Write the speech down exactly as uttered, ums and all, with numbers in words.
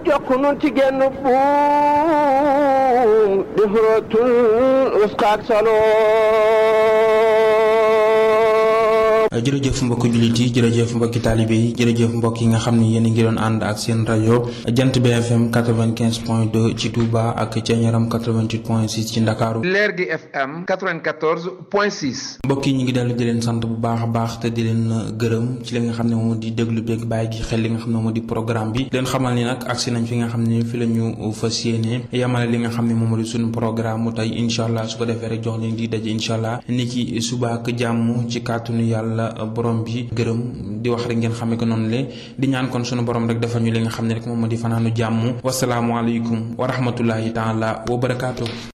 jokk nun ci genn buum di xurootul uskaak saloo. jërëjëf mbokki jullit yi jërëjëf mbokki taalibe yi jërëjëf mbokk yi nga xam ne yéen a ngi doon ànd ak seen rajo Jant B F M quatre-vingt-quinze point deux ci Touba ak Thiéniaram quatre-vingt-huit point six ci Ndakaaru. Leer gi F M quatre-vingt-quatorze point six. mbokk yi ñu ngi dellu di leen sant bu baax a baax te di leen gërëm ci li nga xam ne moom di déglu beeg bàyyi gi xel li nga xam ne moom di programme bi leen xamal ni nag agsi nañ fi nga xam ne fi la ñu fas yéene yamale li nga xam ne moom di suñu programme mu tey incha allah su ko defee rek jox leen di daje incha allah ni ki suba ak jàmm ci kàttanu yàlla borom bi gërëm di wax rek ngeen xamee ko noonu le di ñaan kon sunu borom rek defal ñu li nga xam ne rek moom moo di fanaanu jàmm wasalaamualeykum wa rahmatullahi taala wa barakaatu.